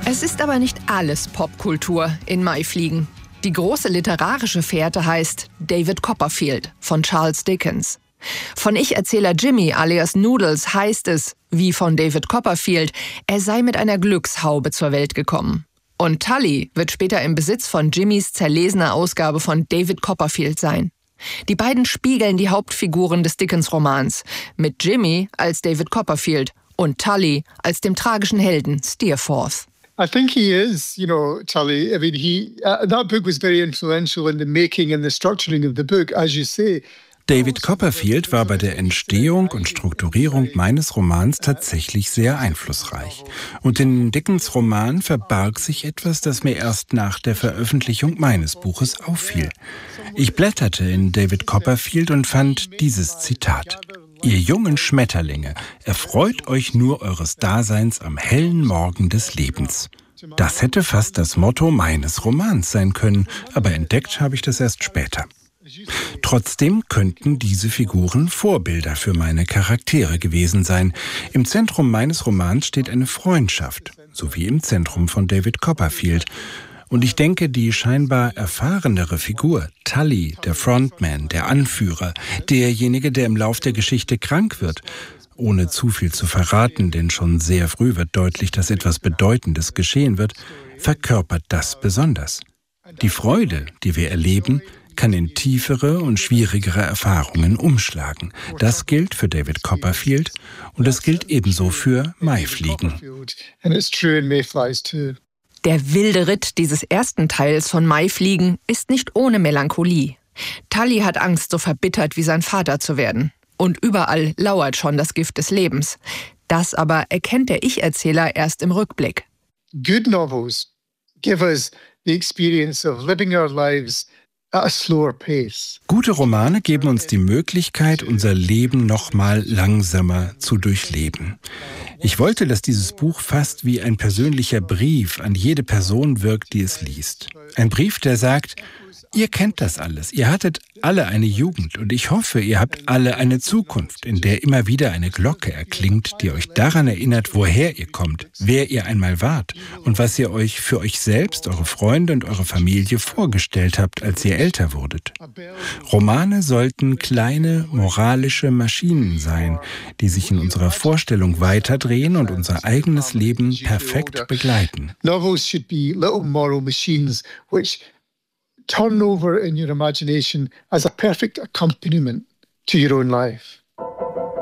Es ist aber nicht alles Popkultur in Maifliegen. Die große literarische Fährte heißt David Copperfield von Charles Dickens. Von Ich-Erzähler Jimmy alias Noodles heißt es, wie von David Copperfield, er sei mit einer Glückshaube zur Welt gekommen. Und Tully wird später im Besitz von Jimmys zerlesener Ausgabe von David Copperfield sein. Die beiden spiegeln die Hauptfiguren des Dickens-Romans, mit Jimmy als David Copperfield und Tully als dem tragischen Helden Steerforth. I think he is, Tully. I mean, that book was very influential in the making and the structuring of the book, as you say. David Copperfield war bei der Entstehung und Strukturierung meines Romans tatsächlich sehr einflussreich. Und in Dickens Roman verbarg sich etwas, das mir erst nach der Veröffentlichung meines Buches auffiel. Ich blätterte in David Copperfield und fand dieses Zitat: Ihr jungen Schmetterlinge, erfreut euch nur eures Daseins am hellen Morgen des Lebens. Das hätte fast das Motto meines Romans sein können, aber entdeckt habe ich das erst später. Trotzdem könnten diese Figuren Vorbilder für meine Charaktere gewesen sein. Im Zentrum meines Romans steht eine Freundschaft, so wie im Zentrum von David Copperfield. Und ich denke, die scheinbar erfahrenere Figur, Tully, der Frontman, der Anführer, derjenige, der im Lauf der Geschichte krank wird, ohne zu viel zu verraten, denn schon sehr früh wird deutlich, dass etwas Bedeutendes geschehen wird, verkörpert das besonders. Die Freude, die wir erleben, kann in tiefere und schwierigere Erfahrungen umschlagen. Das gilt für David Copperfield und es gilt ebenso für Maifliegen. Der wilde Ritt dieses ersten Teils von Maifliegen ist nicht ohne Melancholie. Tully hat Angst, so verbittert wie sein Vater zu werden. Und überall lauert schon das Gift des Lebens. Das aber erkennt der Ich-Erzähler erst im Rückblick. Good novels give us the experience of living our lives at a slower pace. Gute Romane geben uns die Möglichkeit, unser Leben noch mal langsamer zu durchleben. Ich wollte, dass dieses Buch fast wie ein persönlicher Brief an jede Person wirkt, die es liest. Ein Brief, der sagt: Ihr kennt das alles, ihr hattet alle eine Jugend und ich hoffe, ihr habt alle eine Zukunft, in der immer wieder eine Glocke erklingt, die euch daran erinnert, woher ihr kommt, wer ihr einmal wart und was ihr euch für euch selbst, eure Freunde und eure Familie vorgestellt habt, als ihr älter wurdet. Romane sollten kleine moralische Maschinen sein, die sich in unserer Vorstellung weiterdrehen und unser eigenes Leben perfekt begleiten. Novels should be little moral machines which turn over in your imagination as a perfect accompaniment to your own life.